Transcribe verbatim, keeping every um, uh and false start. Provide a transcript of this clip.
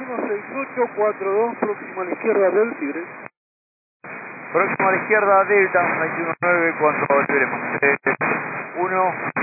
uno seis ocho cuatro dos, próximo a la izquierda del Tigre. Próximo a la izquierda, Delta, veintiuno nueve, cuando liberemos. uno